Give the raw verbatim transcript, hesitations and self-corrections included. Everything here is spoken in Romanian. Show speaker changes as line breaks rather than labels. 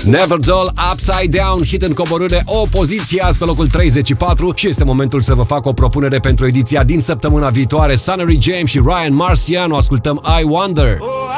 Never Dull, Upside Down, hit în coborâre, o poziție azi pe locul treizeci și patru și este momentul să vă fac o propunere pentru ediția din săptămâna viitoare. Sunnery James și Ryan Marciano, ascultăm I Wonder.